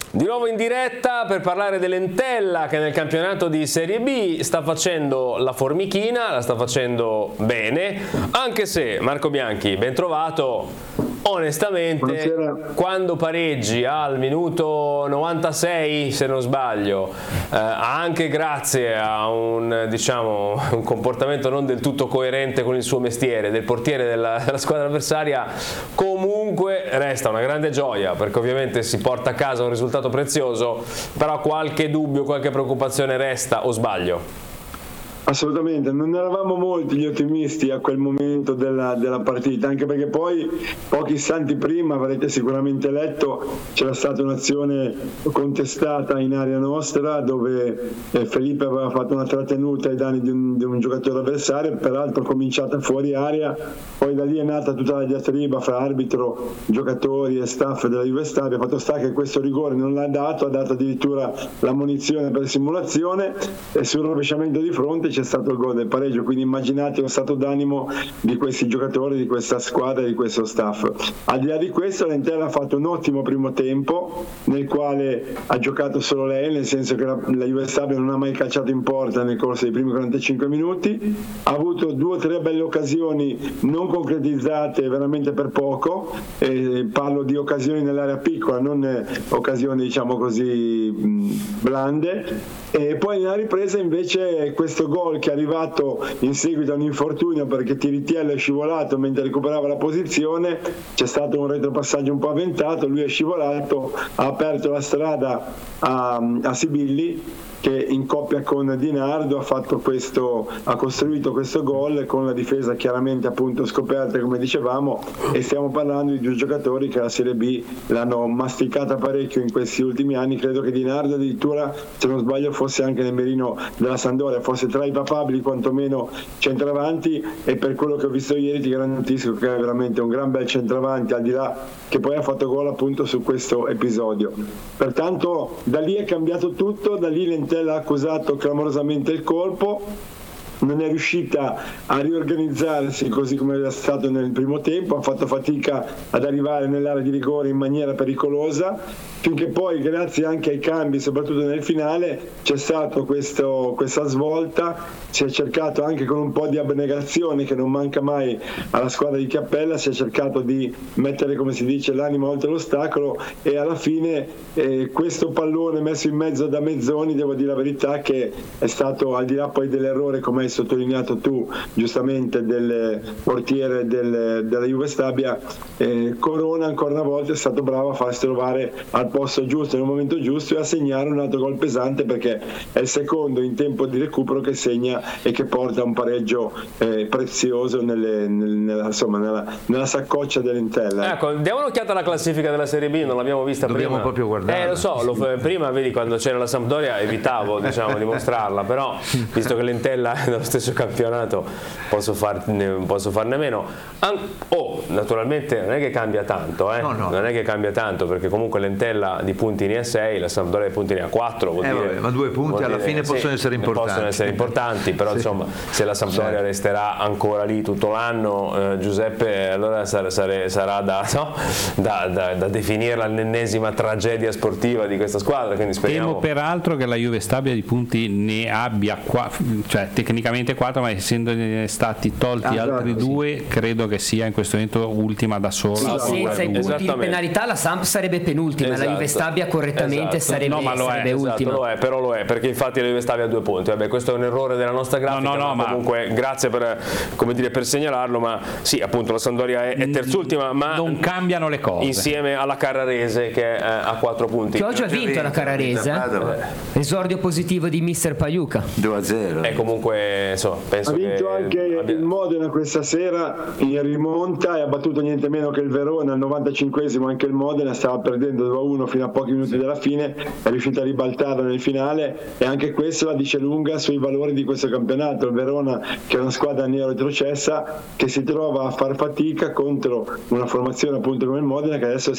Di nuovo in diretta per parlare dell'Entella che nel campionato di Serie B sta facendo la formichina, la sta facendo bene, anche se Marco Bianchi, ben trovato. Onestamente, buonasera. Quando pareggi al minuto 96, se non sbaglio, anche grazie a un comportamento non del tutto coerente con il suo mestiere del portiere della squadra avversaria, comunque resta una grande gioia, perché ovviamente si porta a casa un risultato prezioso, però qualche dubbio, qualche preoccupazione resta, o sbaglio? Assolutamente, non eravamo molti gli ottimisti a quel momento della partita, anche perché poi pochi istanti prima, avrete sicuramente letto, c'era stata un'azione contestata in area nostra dove Felipe aveva fatto una trattenuta ai danni di un giocatore avversario, peraltro cominciata fuori area, poi da lì è nata tutta la diatriba fra arbitro, giocatori e staff della Juve Stabia. Fatto sta che questo rigore non l'ha dato, ha dato addirittura l'ammonizione per simulazione e sul rovesciamento di fronte c'è stato il gol del pareggio, quindi immaginate lo stato d'animo di questi giocatori, di questa squadra e di questo staff. Al di là di questo, l'Entella ha fatto un ottimo primo tempo nel quale ha giocato solo lei, nel senso che la Juve Stabia non ha mai calciato in porta nel corso dei primi 45 minuti, ha avuto 2 o 3 belle occasioni non concretizzate veramente per poco, parlo di occasioni nell'area piccola, non occasioni diciamo così blande, e poi nella ripresa invece questo gol che è arrivato in seguito a un infortunio perché Tiritiello è scivolato mentre recuperava la posizione, c'è stato un retropassaggio un po' avventato, lui è scivolato, ha aperto la strada a Sibilli che in coppia con Di Nardo ha costruito questo gol con la difesa chiaramente appunto scoperta, come dicevamo, e stiamo parlando di 2 giocatori che la Serie B l'hanno masticata parecchio in questi ultimi anni. Credo che Di Nardo addirittura, se non sbaglio, fosse anche nel mirino della Sampdoria, fosse tra i papabili quantomeno centravanti, e per quello che ho visto ieri ti garantisco che è veramente un gran bel centravanti, al di là che poi ha fatto gol appunto su questo episodio. Pertanto da lì è cambiato tutto, da lì l'Entella ha accusato clamorosamente il colpo, non è riuscita a riorganizzarsi così come era stato nel primo tempo, ha fatto fatica ad arrivare nell'area di rigore in maniera pericolosa, finché poi grazie anche ai cambi, soprattutto nel finale, c'è stata questa svolta, si è cercato anche con un po' di abnegazione che non manca mai alla squadra di Chiappella, si è cercato di mettere, come si dice, l'anima oltre l'ostacolo, e alla fine questo pallone messo in mezzo da Mezzoni, devo dire la verità che è stato, al di là poi dell'errore come hai sottolineato tu giustamente del portiere della Juve Stabia, Corona ancora una volta è stato bravo a farsi trovare al posto giusto nel momento giusto e a segnare un altro gol pesante, perché è il secondo in tempo di recupero che segna e che porta un pareggio prezioso nella saccoccia dell'Entella. Ecco, diamo un'occhiata alla classifica della Serie B, non l'abbiamo vista Dobbiamo prima. Proprio guardare. Lo so, prima vedi quando c'era la Sampdoria evitavo di mostrarla, però visto che l'Entella è nello stesso campionato posso farne meno. Naturalmente non è che cambia tanto, No. Non è che cambia tanto, perché comunque l'Entella di punti ne ha 6, la Sampdoria di punti ne ha 4, ma 2 punti alla fine possono essere importanti. Possono essere importanti, però insomma, se la Sampdoria resterà ancora lì tutto l'anno, Giuseppe, allora sarà da definirla l'ennesima tragedia sportiva di questa squadra, quindi speriamo. Temo peraltro che la Juve Stabia di punti ne abbia cioè tecnicamente 4, ma essendo stati tolti altri 2, credo che sia in questo momento ultima da sola. Sì, senza i punti di penalità la Samp sarebbe penultima, la Juve Stabia correttamente sarebbe ultima. Lo è, perché infatti la Juve Stabia ha 2 punti. Vabbè, questo è un errore della nostra grafica, ma comunque grazie per segnalarlo, ma sì, appunto la Sampdoria è terzultima, ma non cambiano le cose. Insieme alla Carrarese che ha 4 punti. Che oggi ha vinto la Carrarese. Esordio positivo di mister Pagliuca. 2-0. E comunque insomma, penso ha vinto anche il Modena questa sera in rimonta e ha battuto niente meno che il Verona al 95esimo. Anche il Modena stava perdendo 2-1 fino a pochi minuti dalla fine, è riuscito a ribaltarla nel finale, e anche questo la dice lunga sui valori di questo campionato. Il Verona, che è una squadra nero retrocessa, che si trova a far fatica contro una formazione appunto come il Modena, che adesso